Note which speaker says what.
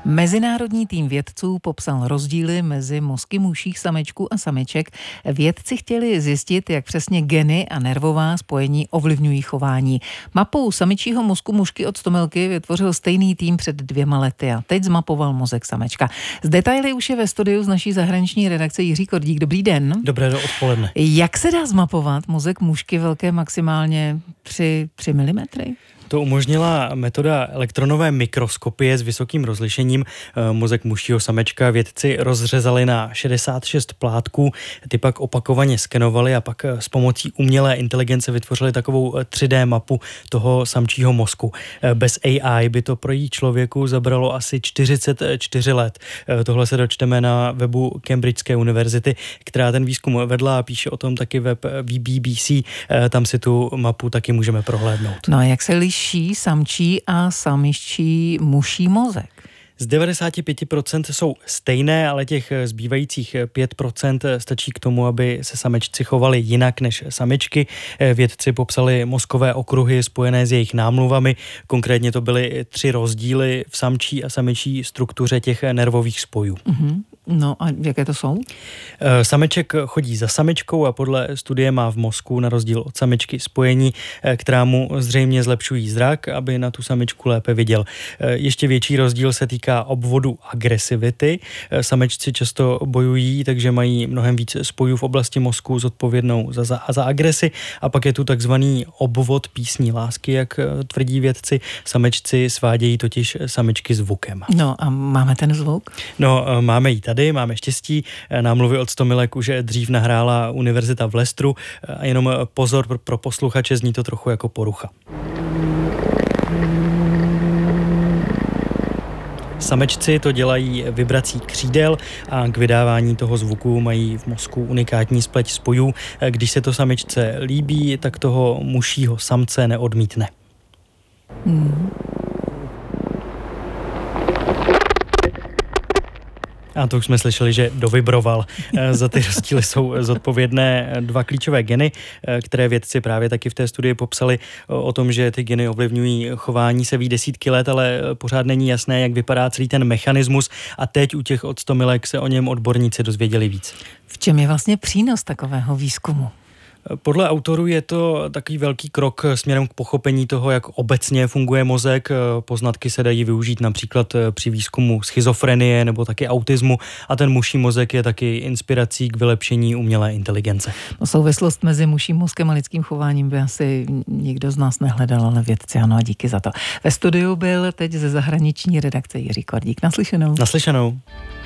Speaker 1: Mezinárodní tým vědců popsal rozdíly mezi mozky muších samečků a samiček. Vědci chtěli zjistit, jak přesně geny a nervová spojení ovlivňují chování. Mapu samičího mozku mušky od stomilky vytvořil stejný tým před 2 lety a teď zmapoval mozek samečka. Z detaily už je ve studiu z naší zahraniční redakce Jiří Kordík. Dobrý den.
Speaker 2: Dobré odpoledne.
Speaker 1: Jak se dá zmapovat mozek mušky velké maximálně 3 mm?
Speaker 2: To umožnila metoda elektronové mikroskopie s vysokým rozlišením. Mozek mušího samečka vědci rozřezali na 66 plátků, ty pak opakovaně skenovali a pak s pomocí umělé inteligence vytvořili takovou 3D mapu toho samčího mozku. Bez AI by to pro jí člověku zabralo asi 44 let. Tohle se dočteme na webu Cambridgeské univerzity, která ten výzkum vedla a píše o tom taky web BBC. Tam si tu mapu taky můžeme prohlédnout.
Speaker 1: No a jak se liší samčí a samičí muší mozek?
Speaker 2: Z 95% jsou stejné, ale těch zbývajících 5% stačí k tomu, aby se samečci chovali jinak než samičky. Vědci popsali mozkové okruhy spojené s jejich námluvami. Konkrétně to byly 3 rozdíly v samčí a samičí struktuře těch nervových spojů.
Speaker 1: Mm-hmm. No a jaké to jsou?
Speaker 2: Sameček chodí za samičkou a podle studie má v mozku na rozdíl od samičky spojení, která mu zřejmě zlepšují zrak, aby na tu samičku lépe viděl. Ještě větší rozdíl se týká obvodu agresivity. Samečci často bojují, takže mají mnohem víc spojů v oblasti mozku zodpovědnou za agresi. A pak je tu takzvaný obvod písní lásky, jak tvrdí vědci. Samečci svádějí totiž samičky zvukem.
Speaker 1: No a máme ten zvuk?
Speaker 2: No, máme ji tady, máme štěstí. Námluvy od stomilek už dřív nahrála univerzita v Leicesteru. A jenom pozor pro posluchače, zní to trochu jako porucha. Samečci to dělají vibrací křídel a k vydávání toho zvuku mají v mozku unikátní spleť spojů. Když se to samičce líbí, tak toho mušího samce neodmítne. A to už jsme slyšeli, že dovibroval. Za ty rozdíly jsou zodpovědné 2 klíčové geny, které vědci právě taky v té studii popsali. O tom, že ty geny ovlivňují chování, se ví desítky let, ale pořád není jasné, jak vypadá celý ten mechanismus. A teď u těch od stomilek se o něm odborníci dozvěděli víc.
Speaker 1: V čem je vlastně přínos takového výzkumu?
Speaker 2: Podle autorů je to takový velký krok směrem k pochopení toho, jak obecně funguje mozek. Poznatky se dají využít například při výzkumu schizofrenie nebo taky autismu a ten muší mozek je taky inspirací k vylepšení umělé inteligence.
Speaker 1: No, souvislost mezi muším mozkem a lidským chováním by asi nikdo z nás nehledal, ale vědci ano a díky za to. Ve studiu byl teď ze zahraniční redakce Jiří Kordík. Naslyšenou.
Speaker 2: Naslyšenou.